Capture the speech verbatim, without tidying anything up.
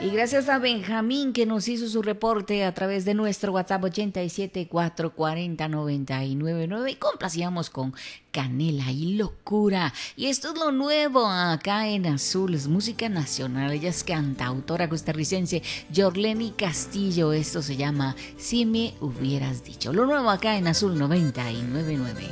Y gracias a Benjamín que nos hizo su reporte a través de nuestro WhatsApp ochenta y siete, cuatrocientos cuarenta, noventa y nueve nueve y complacíamos con Canela y Locura. Y esto es lo nuevo acá en Azul, es música nacional. Ella es cantautora costarricense Yorleni Castillo. Esto se llama Si me hubieras dicho. Lo nuevo acá en Azul noventa y nueve nueve.